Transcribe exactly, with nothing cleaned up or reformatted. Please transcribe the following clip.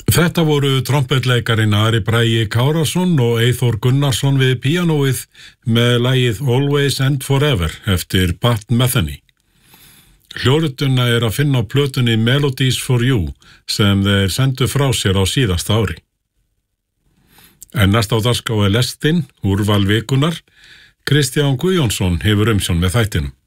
Þetta voru trompetleikarinn Ari Bragi Kárason og Eyþór Gunnarsson við píanóið með lagið Always and Forever eftir Pat Metheny. Hljórituna er að finna á plötunni Melodies for You sem þeir sendu frá sér á síðasta ári. En næst á dagskrá er lestin, úrval vikunar. Kristján Guðjónsson hefur umsjón með þættinum.